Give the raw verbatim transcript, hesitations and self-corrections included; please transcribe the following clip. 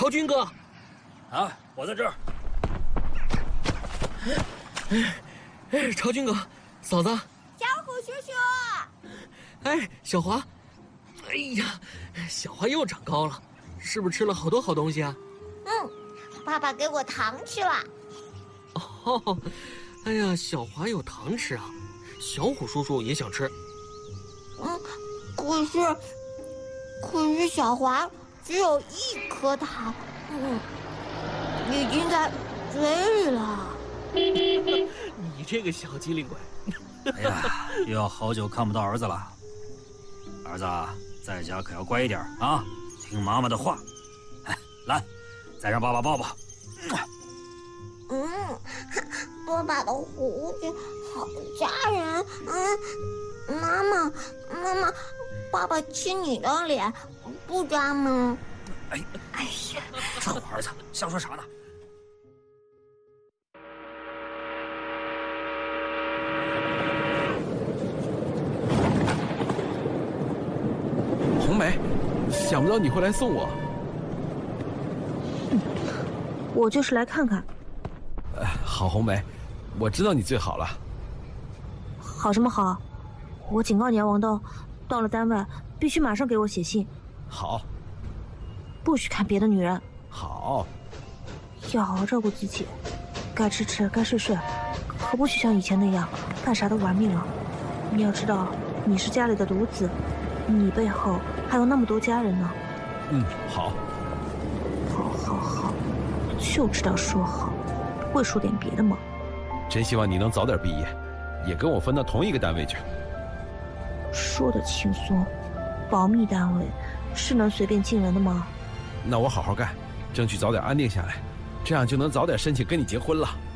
朝军哥。 啊，我在这儿。 哎，朝军哥，嫂子。 小虎叔叔。 哎，小华。哎呀，小华又长高了，是不是吃了好多好东西啊？ 嗯，爸爸给我糖吃了。 哦，哎呀，小华有糖吃啊，小虎叔叔也想吃。 嗯，可是，可是小华只有一颗糖，嗯，已经在嘴里了。 你这个小机灵鬼！ 哎呀，又要好久看不到儿子了。儿子在家可要乖一点啊，听妈妈的话。哎，来，再让爸爸抱抱。 嗯，爸爸的胡子好扎人。嗯，妈妈，妈妈，爸爸亲你的脸不扎吗？ 哎，哎呀，臭儿子，瞎说啥呢？ 红梅，想不到你会来送我。 嗯，我就是来看看。 呃，好，红梅，我知道你最好了。 好什么好？我警告你啊，王豆，到了单位必须马上给我写信。 好。 不许看别的女人。 好。 要好好照顾自己，该吃吃，该睡睡，可不许像以前那样干啥都玩命了。你要知道，你是家里的独子，你背后还有那么多家人呢。 嗯，好。 好，好，好，就知道说好，不会说点别的吗？ 真希望你能早点毕业，也跟我分到同一个单位去。 说的轻松，保密单位是能随便进人的吗？ 那我好好干，争取早点安定下来，这样就能早点申请跟你结婚了。